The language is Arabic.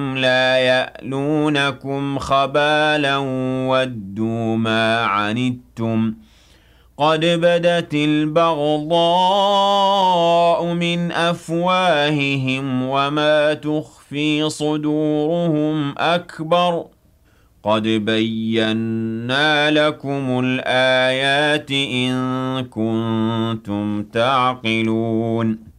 لا يألونكم خبالا ودوا ما عنتم قد بدت البغضاء من أفواههم وما تخفي صدورهم أكبر قد بينا لكم الآيات إن كنتم تعقلون